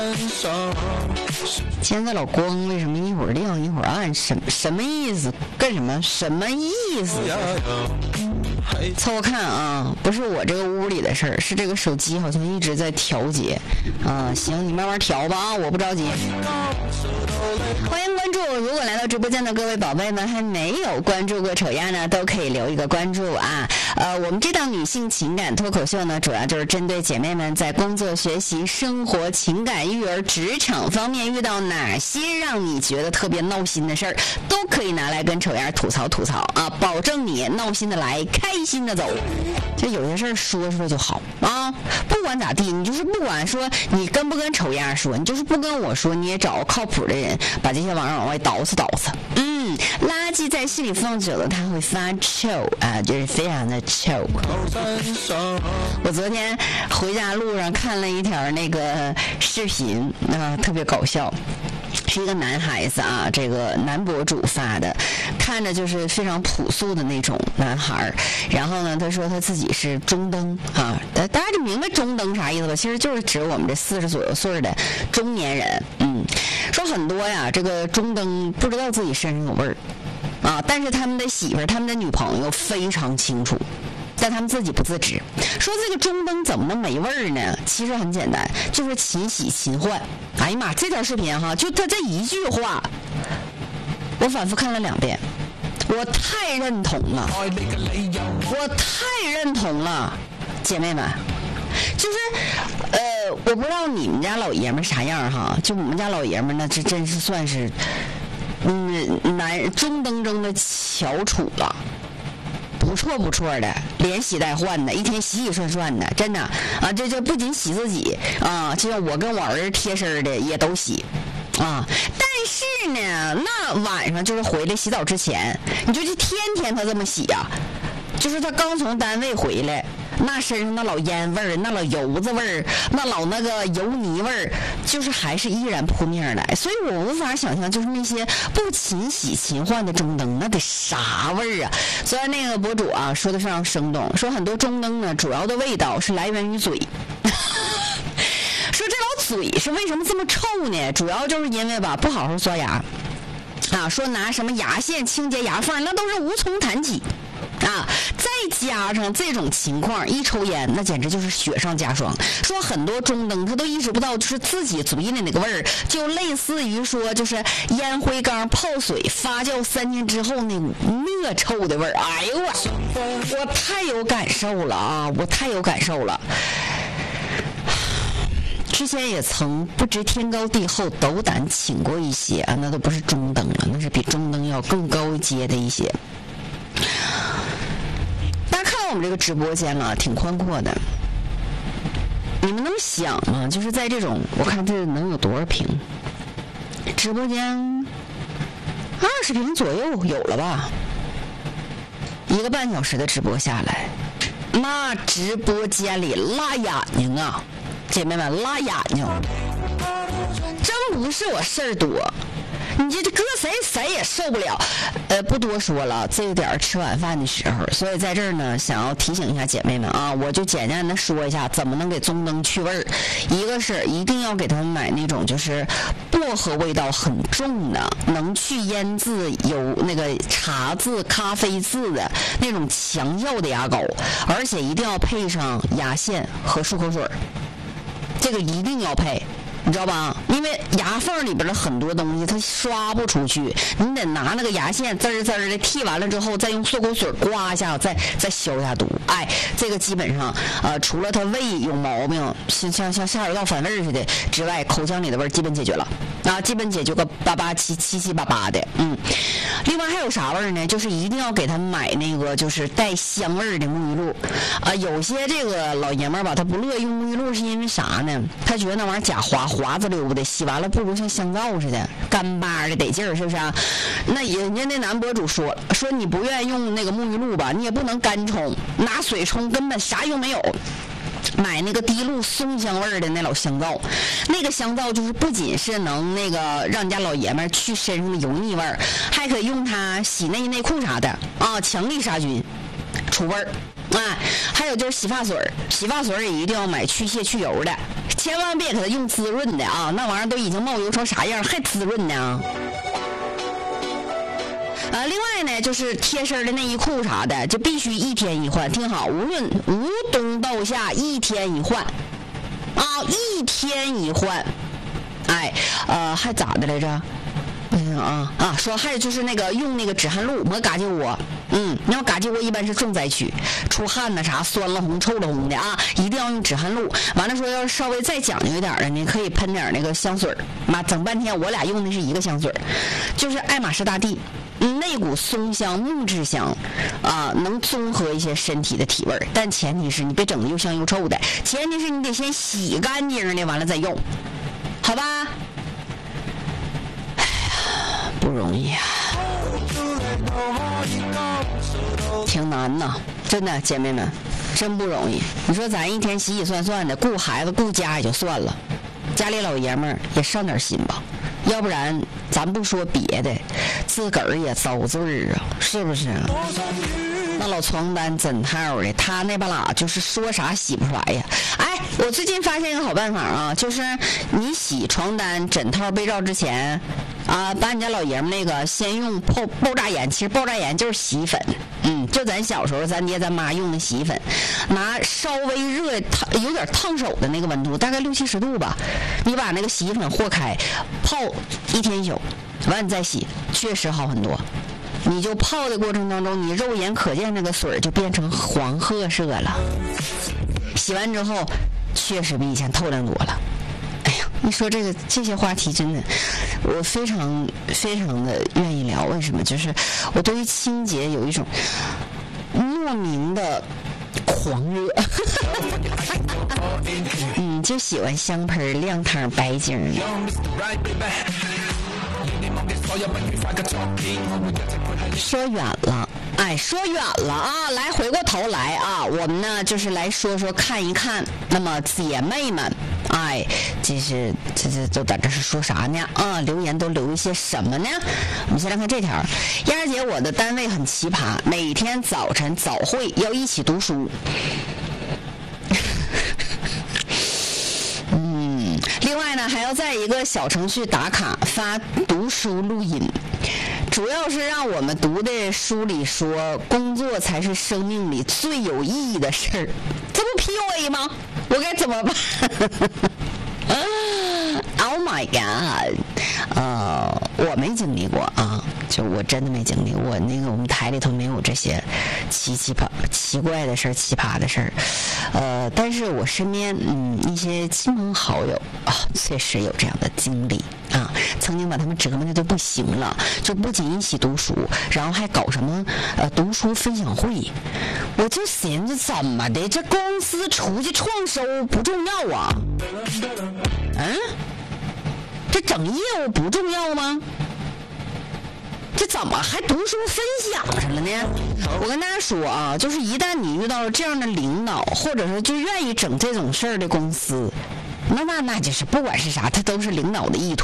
现在老光为什么一会儿亮一会儿暗？什么意思？干什么？什么意思？凑合看啊，不是我这个屋里的事儿，是这个手机好像一直在调节啊。行，你慢慢调吧啊，我不着急。欢迎关注，如果来到直播间的各位宝贝们还没有关注过丑丫呢，都可以留一个关注啊。我们这档女性情感脱口秀呢，主要就是针对姐妹们在工作、学习、生活、情感、育儿、职场方面遇到哪些让你觉得特别闹心的事儿，都可以拿来跟丑丫吐槽吐槽啊，保证你闹心的来，开心的走。就有些事儿说说就好啊，不管咋地，你就是不管说你跟不跟丑丫说，你就是不跟我说，你也找个靠谱的人，把这些玩意儿往外捯饬捯饬。垃圾在心里放久了，它会发臭啊，就是非常的臭。我昨天回家路上看了一条那个视频啊，特别搞笑。是一个男孩子啊，这个男博主发的，看着就是非常朴素的那种男孩。然后呢，他说他自己是中登啊，大家就明白中登啥意思吧？其实就是指我们这40左右岁的中年人。说很多呀，这个中登不知道自己身上有味儿啊，但是他们的媳妇儿、他们的女朋友非常清楚。但他们自己不自知，说这个中登怎么能没味儿呢？其实很简单，就是勤洗勤换。哎呀妈，这条视频哈，就他这一句话，我反复看了2遍，我太认同了，我太认同了，姐妹们，就是我不知道你们家老爷们啥样哈，就我们家老爷们呢，这真是算是中登中的翘楚了。不错的，连洗带换的，一天洗洗涮涮的，真的啊！这不仅洗自己啊，就像我跟我儿子贴身的也都洗啊。但是呢，那晚上就是回来洗澡之前，你就天天他这么洗啊，就是他刚从单位回来。那身上那老烟味儿，那老油子味儿，那个油泥味儿，就是还是依然扑面而来。所以我无法想象，就是那些不勤洗勤换的中登，那得啥味儿啊！虽然那个博主啊说的非常生动，说很多中登呢主要的味道是来源于嘴。说这老嘴是为什么这么臭呢？主要就是因为吧不好好刷牙啊，说拿什么牙线清洁牙缝，那都是无从谈起。啊，再加上这种情况，一抽烟那简直就是雪上加霜。说很多中登他都意识不到，就是自己嘴里那个味儿，就类似于说就是烟灰缸泡水发酵3天之后那股恶臭的味儿。哎呦我太有感受了啊！我太有感受了。之前也曾不知天高地厚，斗胆请过一些啊，那都不是中登了，那是比中登要更高阶的一些。我们这个直播间了，挺宽阔的。你们能想吗？就是在这种，我看这能有多少平？直播间20平左右有了吧？1个半小时的直播下来，那直播间里辣眼睛啊，姐妹们辣眼睛，真不是我事儿多。你这搁谁也受不了，不多说了，这个点吃晚饭的时候，所以在这儿呢，想要提醒一下姐妹们啊，我就简单的说一下怎么能给中登去味儿。一个是一定要给他们买那种就是薄荷味道很重的，能去烟渍、有那个茶渍、咖啡渍的那种强效的牙膏，而且一定要配上牙线和漱口水，这个一定要配。你知道吧？因为牙缝里边的很多东西它刷不出去，你得拿那个牙线滋儿的剔完了之后，再用漱口水刮一下，再消一下毒。哎，这个基本上除了它胃有毛病，像下水道反味似的之外，口腔里的味儿基本解决了啊，基本解决个788的。另外还有啥味儿呢？就是一定要给他买那个就是带香味儿的沐浴露啊。有些这个老爷们儿吧，他不乐意用沐浴露，是因为啥呢？他觉得那玩意儿假滑子溜的，洗完了不如像香皂似的干巴的得劲儿，是不是啊？那人家那男博主说你不愿意用那个沐浴露吧，你也不能干冲，拿水冲根本啥用没有。买那个滴露松香味儿的那老香皂，那个香皂就是不仅是能那个让人家老爷们去身上的油腻味儿，还可以用它洗内裤啥的啊，强力杀菌除味儿。还有就是洗发水也一定要买去屑去油的， 千万别给它用滋润的啊，那玩意儿都已经冒油成啥样，还滋润呢？另外呢，就是贴身的内衣裤啥的，就必须1天1换。听好，无冬到夏1天1换，啊，1天1换。哎，还咋的来着？说还有就是那个用那个止汗露抹嘎叽窝，那嘎叽窝一般是重灾区，出汗呐啥酸了红臭了红的啊，一定要用止汗露。完了说要稍微再讲究一点的，你可以喷点那个香水妈整半天我俩用的是一个香水，就是爱马仕大地。那股松香木质香啊，能综合一些身体的体味，但前提是你别整的又香又臭的，前提是你得先洗干净的，完了再用，好吧？哎呀，不容易啊，挺难呐，真的，姐妹们，真不容易。你说咱一天洗洗涮涮的，顾孩子顾家也就算了，家里老爷们儿也上点心吧。要不然咱不说别的，自个儿也遭罪儿啊，是不是？那老床单枕套的，他那把拉就是说啥洗不出来呀。哎，我最近发现一个好办法啊，就是你洗床单枕套被罩之前啊，把你家老爷们那个先用爆炸盐，其实爆炸盐就是洗衣粉，就咱小时候咱爹咱妈用的洗衣粉，拿稍微热有点烫手的那个温度，大概60、70度吧，你把那个洗衣粉和开，泡1天1宿，完你再洗，确实好很多。你就泡的过程当中，你肉眼可见那个水就变成黄褐色了，洗完之后确实比以前透亮多了。哎呀，你说这些话题真的我非常非常的愿意聊，为什么？就是我对于清洁有一种莫名的狂热就喜欢香喷亮堂白净的。说远了，说远了啊！来，回过头来啊，我们呢就是来说说看一看，那么姐妹们，这都在这是说啥呢？留言都留一些什么呢？我们先来看这条，燕儿姐，我的单位很奇葩，每天早晨早会要一起读书。另外呢，还要在一个小程序打卡发读书录音，主要是让我们读的书里说，工作才是生命里最有意义的事儿，这不 PUA 吗？我该怎么办？Oh my god！ 我没经历过啊，就我真的没经历过。我们台里头没有这些奇怪的事儿、奇葩的事儿。但是我身边一些亲朋好友确实有这样的经历啊，曾经把他们折磨的都不行了，就不仅一起读书，然后还搞什么读书分享会。我就寻思怎么的，这公司出去创收不重要啊？这整业务不重要吗？这怎么还读书分享上了呢？我跟大家说啊，就是一旦你遇到了这样的领导，或者说就愿意整这种事儿的公司，那就是不管是啥，它都是领导的意图。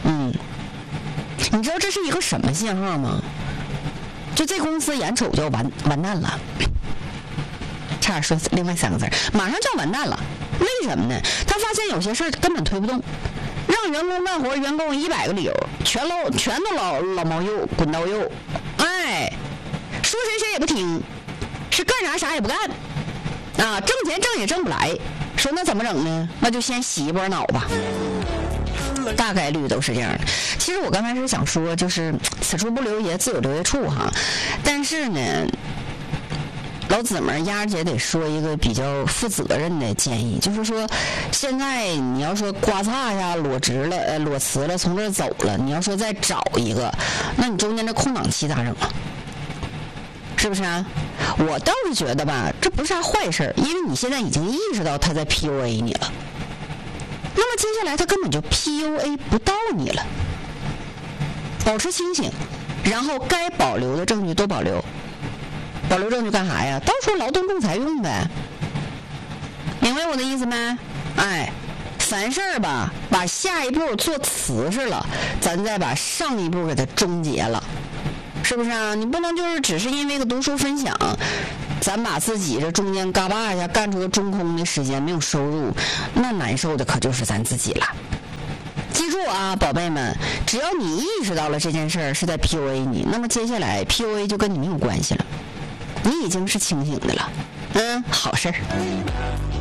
你知道这是一个什么信号吗？就这公司眼瞅就要完蛋了，差点说另外3个字，马上就要完蛋了。为什么呢？他发现有些事儿根本推不动。让员工干活，员工100个理由，全都老毛幼滚刀幼，说谁也不听，是干啥也不干，挣钱挣也挣不来，说那怎么整呢？那就先洗一波脑吧，大概率都是这样的。其实我刚才是想说，就是此处不留爷，自有留爷处哈，但是呢。老姊们丫姐得说一个比较负责任的建议，就是说，现在你要说刮擦一下裸辞了，从这儿走了，你要说再找一个，那你中间这空档期咋整啊？是不是啊？我倒是觉得吧，这不是啥坏事，因为你现在已经意识到他在 PUA 你了，那么接下来他根本就 PUA 不到你了。保持清醒，然后该保留的证据都保留。保留证据干啥呀？到时候劳动仲裁用呗，明白我的意思没？凡事儿吧，把下一步做瓷实了，咱再把上一步给它终结了，是不是啊？你不能就是只是因为个读书分享， 咱把自己这中间嘎巴一下干出个中空的时间，没有收入，那难受的可就是咱自己了。记住啊，宝贝们，只要你意识到了这件事儿是在 PUA 你，那么接下来 PUA 就跟你没有关系了，你已经是清醒的了。好事儿。